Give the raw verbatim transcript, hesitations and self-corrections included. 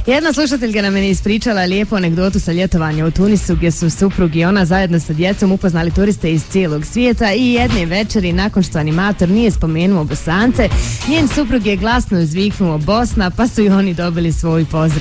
Jedna slušateljka nam je ispričala lijepu anegdotu sa ljetovanja u Tunisu gdje su suprug i ona zajedno sa djecom upoznali turiste iz cijelog svijeta i jedne večeri nakon što animator nije spomenuo Bosance, njen suprug je glasno uzviknuo Bosna pa su i oni dobili svoj pozdrav.